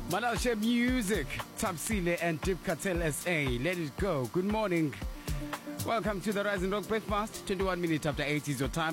Malalshe Music, Tapsile and Dip Cartel SA. Let it go. Good morning. Welcome to the Rise and Rock Breakfast. 21 minutes after 8 is your time.